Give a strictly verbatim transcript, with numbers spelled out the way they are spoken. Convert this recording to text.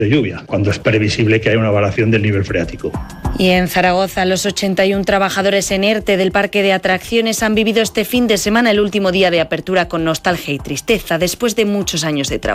de lluvia, cuando es previsible que haya una variación del nivel freático. Y en Zaragoza, los ochenta y uno trabajadores en ERTE del parque de atracciones han vivido este fin de semana el último día de apertura con nostalgia y tristeza después de muchos años de trabajo.